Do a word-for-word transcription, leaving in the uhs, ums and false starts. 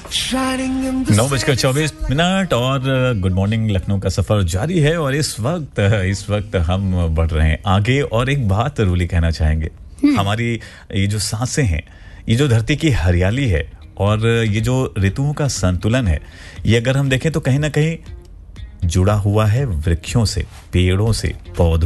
नौ बजकर चौबीस मिनट और गुड मॉर्निंग लखनऊ का सफर जारी है और इस वक्त इस वक्त हम बढ़ रहे हैं आगे और एक बात रूली कहना चाहेंगे हमारी ये जो सांसें हैं ये जो धरती की हरियाली है और ये जो ऋतुओं का संतुलन है ये अगर हम देखें तो कहीं ना कहीं जुड़ा हुआ है वृक्षों से पेड़ों से पौधों